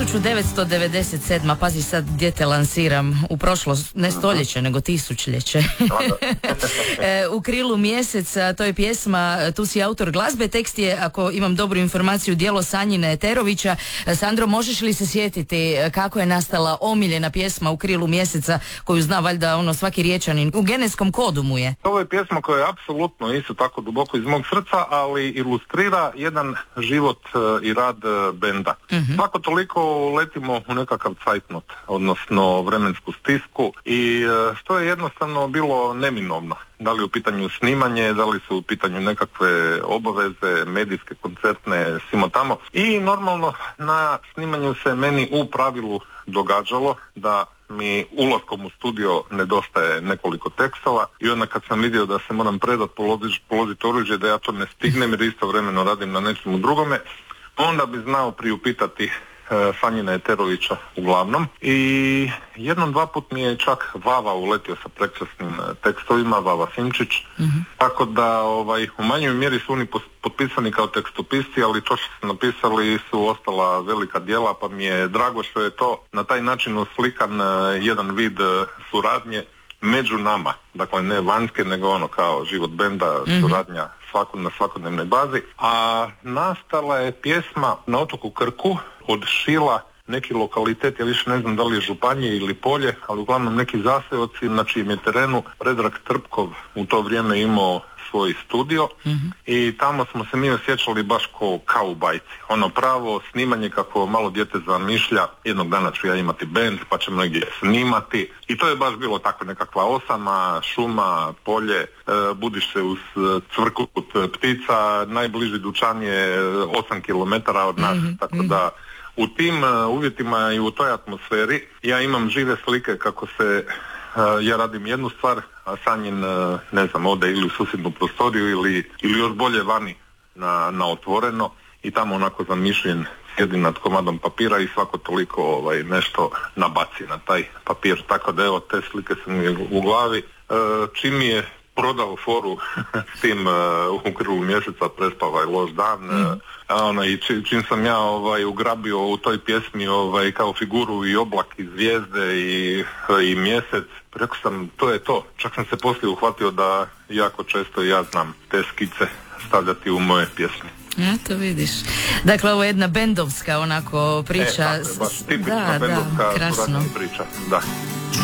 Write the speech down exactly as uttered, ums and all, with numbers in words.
tisuću devetsto devedeset sedma. Pazi sad gdje te lansiram. U prošlo, ne stoljeće, nego tisućljeće. U krilu mjeseca, to je pjesma, tu si autor glazbe, tekst je, ako imam dobru informaciju, djelo Sanjina Eterovića. Sandro, možeš li se sjetiti kako je nastala omiljena pjesma U krilu mjeseca, koju zna valjda ono svaki Riječanin, u genetskom kodu mu je? Ovo je pjesma koja je apsolutno isto tako duboko iz mog srca, ali ilustrira jedan život i rad benda. Mm-hmm. Svako toliko letimo u nekakav cajtnot, odnosno vremensku stisku, i što je jednostavno bilo neminovno. Da li u pitanju snimanje, da li su u pitanju nekakve obaveze, medijske, koncertne, svimo tamo. I normalno na snimanju se meni u pravilu događalo da mi ulaskom u studio nedostaje nekoliko tekstova, i onda kad sam vidio da se moram predat, položiti položit oružje, da ja to ne stignem jer istovremeno radim na nečemu drugome, onda bi znao priupitati e, Sanjina Eterovića uglavnom. I jednom, dva put mi je čak Vava uletio sa prekrasnim tekstovima, Vava Simčić, mm-hmm. tako da ovaj, u manjoj mjeri su oni potpisani kao tekstopisci, ali to što su napisali su ostala velika djela, pa mi je drago što je to na taj način oslikan jedan vid suradnje među nama, dakle ne vanjske, nego ono kao život benda, mm-hmm. suradnja svako, na svakodnevnoj bazi. A nastala je pjesma na otoku Krku od Šila, neki lokalitet, ja više ne znam da li je županije ili polje, ali uglavnom neki zaseoci na čijem je terenu Predrag Trpkov u to vrijeme imao svoj studio, mm-hmm. i tamo smo se mi osjećali baš ko kaubajci. Ono pravo snimanje kako malo dijete zamišlja, jednog dana ću ja imati bend pa ćemo negdje snimati, i to je baš bilo tako nekakva osama, šuma, polje, e, budiš se uz cvrkut ptica, najbliži dućan je osam kilometara od nas, mm-hmm. tako da u tim uh, uvjetima i u toj atmosferi ja imam žive slike kako se uh, ja radim jednu stvar, a Sanjin uh, ne znam, ode ili u susjednu prostoriju ili, ili još bolje vani na, na otvoreno, i tamo onako zamišljen sjedi nad komadom papira i svako toliko ovaj, nešto nabaci na taj papir, tako da evo te slike su mi u glavi. Uh, čim mi je prodao foru s tim uh, U krilu mjeseca, Prespavaj loš dan, mm. uh, ono, i či, čim sam ja ovaj, ugrabio u toj pjesmi ovaj, kao figuru i oblak i zvijezde i, i mjesec, rekao sam to je to. Čak sam se poslije uhvatio da jako često ja znam te skice stavljati u moje pjesme. Ja, to vidiš. Dakle, ovo je jedna bendovska onako priča. E, tako je, baš tipična da, bendovska da, suradnja priča. Da.